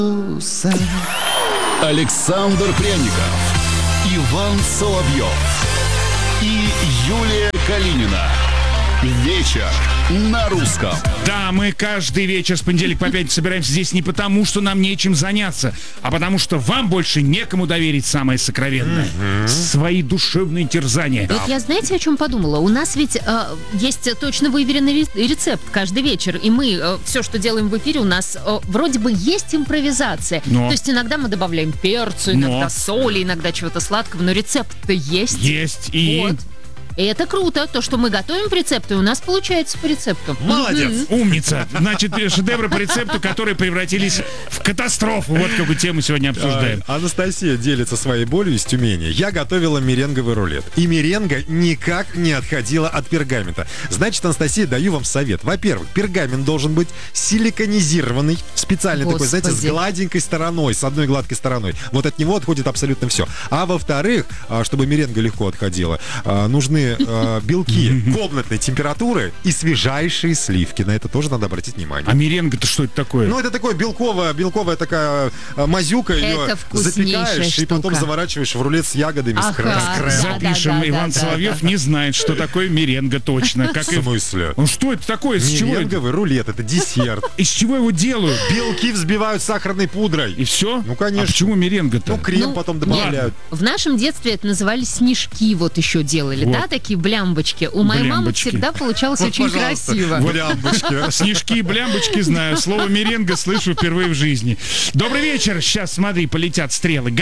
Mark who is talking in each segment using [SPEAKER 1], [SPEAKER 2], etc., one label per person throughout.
[SPEAKER 1] Александр Пряников, Иван Соловьев и Юлия Калинина. Вечер на русском.
[SPEAKER 2] Да, мы каждый вечер с понедельника по пятницу собираемся здесь не потому, что нам нечем заняться, а потому что вам больше некому доверить самое сокровенное. Свои душевные терзания.
[SPEAKER 3] Вот я, знаете, о чем подумала? У нас ведь есть точно выверенный рецепт каждый вечер, и мы все, что делаем в эфире, у нас вроде бы есть импровизация.
[SPEAKER 2] Но.
[SPEAKER 3] То есть иногда мы добавляем перцу, иногда соли, иногда чего-то сладкого, но рецепт-то есть.
[SPEAKER 2] Есть и...
[SPEAKER 3] Вот. И это круто, то, что мы готовим по рецепту, и у нас получается по рецепту.
[SPEAKER 2] Молодец, умница. Значит, шедевры по рецепту, которые превратились в катастрофу. Вот какую тему сегодня обсуждаем.
[SPEAKER 4] Анастасия делится своей болью из Тюмени. Я готовила меренговый рулет. И меренга никак не отходила от пергамента. Значит, Анастасия, даю вам совет. Во-первых, пергамент должен быть силиконизированный, специальный такой, знаете, с гладенькой стороной, с одной гладкой стороной. Вот от него отходит абсолютно все. А во-вторых, чтобы меренга легко отходила, нужны белки комнатной температуры и свежайшие сливки. На это тоже надо обратить внимание.
[SPEAKER 2] А меренга-то что это такое?
[SPEAKER 4] Ну, это такое белковая такая мазюка. Ее запекаешь и потом заворачиваешь в рулет с ягодами, с кремом.
[SPEAKER 2] Запишем, Иван Соловьев не знает, что такое меренга точно.
[SPEAKER 4] В смысле?
[SPEAKER 2] Ну, что это такое? С чего это?
[SPEAKER 4] Меренговый рулет, это десерт.
[SPEAKER 2] Из чего его делают?
[SPEAKER 4] Белки взбивают сахарной пудрой.
[SPEAKER 2] И все?
[SPEAKER 4] Ну, конечно.
[SPEAKER 2] А почему меренга-то?
[SPEAKER 4] Ну, крем потом добавляют.
[SPEAKER 3] В нашем детстве это называли снежки, вот еще делали,
[SPEAKER 2] Вот.
[SPEAKER 3] да, такие блямбочки. У моей мамы
[SPEAKER 2] Блямбочки.
[SPEAKER 3] всегда получалось очень красиво.
[SPEAKER 4] Блямбочки.
[SPEAKER 2] Снежки и блямбочки знаю. Слово меренга слышу впервые в жизни. Добрый вечер. Сейчас, смотри, полетят стрелы.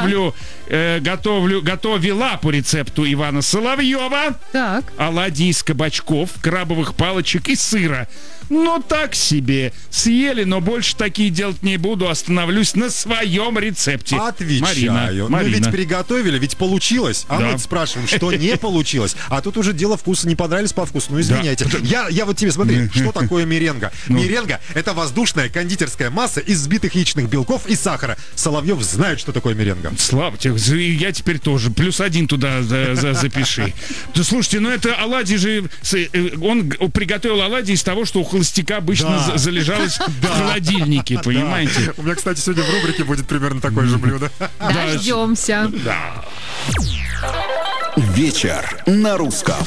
[SPEAKER 2] Готовила по рецепту Ивана Соловьева
[SPEAKER 3] Так.
[SPEAKER 2] оладьи из кабачков, крабовых палочек и сыра. Ну, так себе. Съели, но больше такие делать не буду. Остановлюсь на своем рецепте.
[SPEAKER 4] Отвечаю. Ну, ведь приготовили, ведь получилось. А
[SPEAKER 2] Да.
[SPEAKER 4] мы спрашиваем, что не получилось. А тут уже дело вкуса. Не понравились по вкусу. Ну, извиняйте. Я вот тебе, смотри, что такое меренга. Меренга — это воздушная кондитерская масса из взбитых яичных белков и сахара. Соловьев знает, что такое меренга.
[SPEAKER 2] Слава тебе, я теперь тоже. +1 туда запиши. Да слушайте, ну это оладьи же... Он приготовил оладьи из того, что у холостяка обычно залежалось в холодильнике, понимаете?
[SPEAKER 4] У меня, кстати, сегодня в рубрике будет примерно такое же блюдо.
[SPEAKER 3] Дождемся.
[SPEAKER 2] Да.
[SPEAKER 1] Вечер на русском.